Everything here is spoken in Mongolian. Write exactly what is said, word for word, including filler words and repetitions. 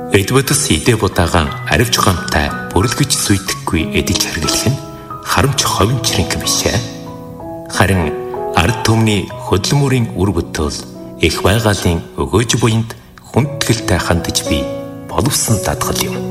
Эдвардс идэ будагаан аривч гамтай бүрлгэж зүйдэхгүй эдэлж хэрглэх нь харамч ховын чирэнх бишээ. Харин ард түмний хөдөлмөрийн үр бүтэл их байгалийн өгөөж буйнд хүндгэлтэй хандаж би боловсон дадгал юм.